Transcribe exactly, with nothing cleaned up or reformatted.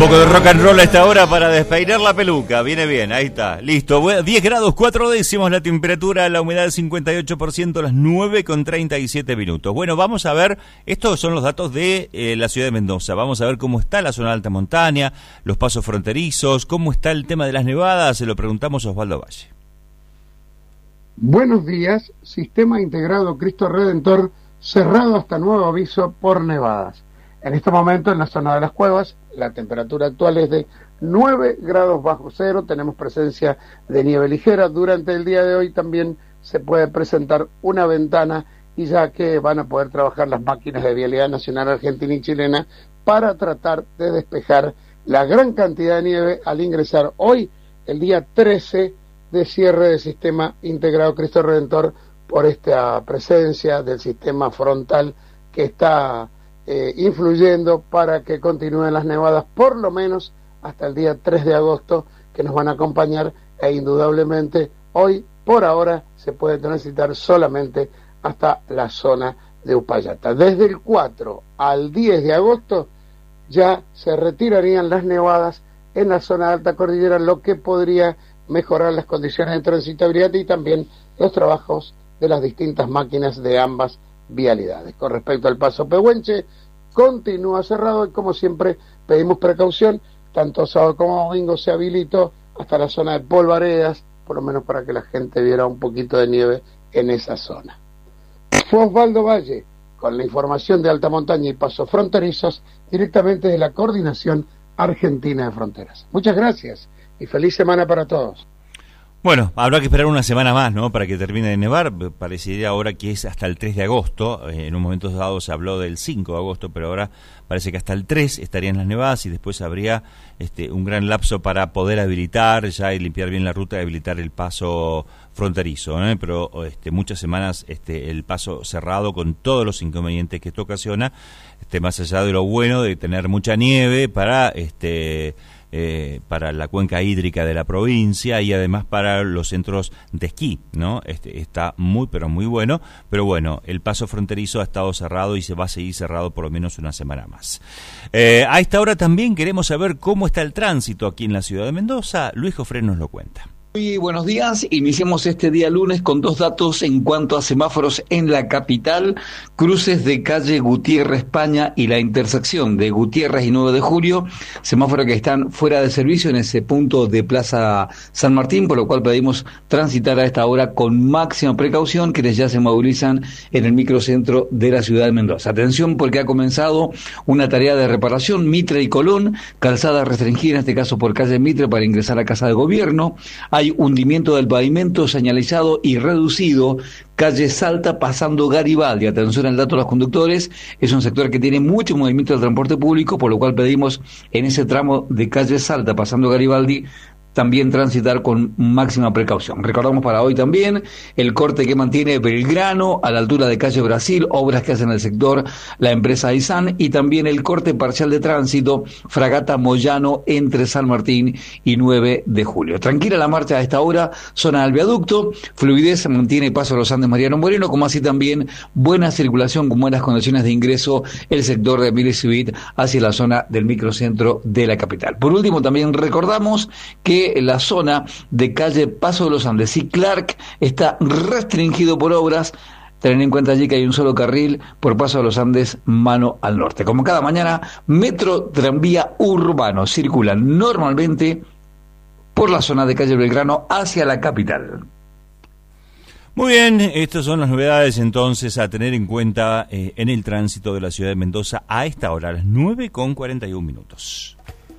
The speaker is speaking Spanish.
poco de rock and roll a esta hora para despeinar la peluca. Viene bien, ahí está. Listo. diez grados cuatro décimos la temperatura, la humedad del cincuenta y ocho por ciento, las nueve con treinta y siete minutos. Bueno, vamos a ver, estos son los datos de eh, la ciudad de Mendoza. Vamos a ver cómo está la zona de alta montaña, los pasos fronterizos, cómo está el tema de las nevadas. Se lo preguntamos a Osvaldo Valle. Buenos días. Sistema integrado Cristo Redentor cerrado hasta nuevo aviso por nevadas. En este momento en la zona de las cuevas la temperatura actual es de nueve grados bajo cero, tenemos presencia de nieve ligera. Durante el día de hoy también se puede presentar una ventana, y ya que van a poder trabajar las máquinas de Vialidad Nacional Argentina y Chilena para tratar de despejar la gran cantidad de nieve al ingresar hoy, el día trece, de cierre del sistema integrado Cristo Redentor por esta presencia del sistema frontal que está Eh, influyendo para que continúen las nevadas por lo menos hasta el día tres de agosto, que nos van a acompañar, e indudablemente hoy por ahora se puede transitar solamente hasta la zona de Uspallata. Desde el cuatro al diez de agosto ya se retirarían las nevadas en la zona de alta cordillera, lo que podría mejorar las condiciones de transitabilidad y también los trabajos de las distintas máquinas de ambas vialidades. Con respecto al paso Pehuenche, continúa cerrado y como siempre pedimos precaución, tanto sábado como domingo se habilitó hasta la zona de Polvaredas, por lo menos para que la gente viera un poquito de nieve en esa zona. Fue Osvaldo Valle con la información de alta montaña y pasos fronterizos directamente de la Coordinación Argentina de Fronteras. Muchas gracias y feliz semana para todos. Bueno, habrá que esperar una semana más, ¿no?, para que termine de nevar. Parecería ahora que es hasta el tres de agosto. En un momento dado se habló del cinco de agosto, pero ahora parece que hasta el tres estarían las nevadas y después habría este, un gran lapso para poder habilitar ya y limpiar bien la ruta y habilitar el paso fronterizo, ¿eh? Pero este, muchas semanas este, el paso cerrado con todos los inconvenientes que esto ocasiona, este, más allá de lo bueno de tener mucha nieve para... este Eh, para la cuenca hídrica de la provincia y además para los centros de esquí, ¿no? Este, está muy pero muy bueno, pero bueno, el paso fronterizo ha estado cerrado y se va a seguir cerrado por lo menos una semana más. Eh, a esta hora también queremos saber cómo está el tránsito aquí en la ciudad de Mendoza. Luis Jofré nos lo cuenta. Muy buenos días, iniciamos este día lunes con dos datos en cuanto a semáforos en la capital: cruces de calle Gutiérrez España y la intersección de Gutiérrez y nueve de julio, semáforos que están fuera de servicio en ese punto de Plaza San Martín, por lo cual pedimos transitar a esta hora con máxima precaución, quienes ya se movilizan en el microcentro de la ciudad de Mendoza. Atención porque ha comenzado una tarea de reparación, Mitre y Colón, calzada restringida en este caso por calle Mitre para ingresar a Casa de Gobierno. Hay hundimiento del pavimento señalizado y reducido, calle Salta pasando Garibaldi. Atención al dato de los conductores, es un sector que tiene mucho movimiento del transporte público, por lo cual pedimos en ese tramo de calle Salta pasando Garibaldi también transitar con máxima precaución. Recordamos para hoy también el corte que mantiene Belgrano a la altura de calle Brasil, obras que hace en el sector la empresa Aizan, y también el corte parcial de tránsito Fragata Moyano entre San Martín y nueve de julio. Tranquila la marcha a esta hora, zona del viaducto, fluidez, mantiene paso a los Andes Mariano Moreno, como así también buena circulación con buenas condiciones de ingreso el sector de Emilia Civit hacia la zona del microcentro de la capital. Por último, también recordamos que la zona de calle Paso de los Andes y Clark está restringido por obras. Tener en cuenta allí que hay un solo carril por Paso de los Andes, mano al norte. Como cada mañana, metro, tranvía urbano circulan normalmente por la zona de calle Belgrano hacia la capital. Muy bien, estas son las novedades entonces a tener en cuenta eh, en el tránsito de la ciudad de Mendoza a esta hora, a las nueve con cuarenta y un minutos.